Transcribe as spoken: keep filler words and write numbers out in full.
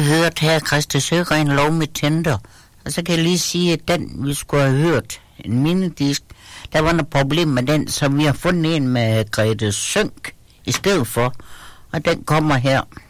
hørt her Christa Søgren Lov med Tænder. Og så kan jeg lige sige, at den, vi skulle have hørt, en minidisk, der var noget problem med den, så vi har fundet en med Grete Sønk i stedet for. Og den kommer her.